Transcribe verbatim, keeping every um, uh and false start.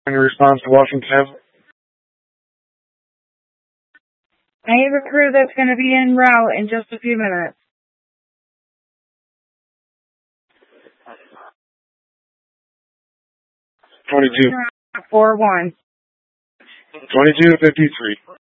In response to Washington. I have a crew that's going to be en route in just a few minutes. twenty-two. four one. twenty-two to fifty-three.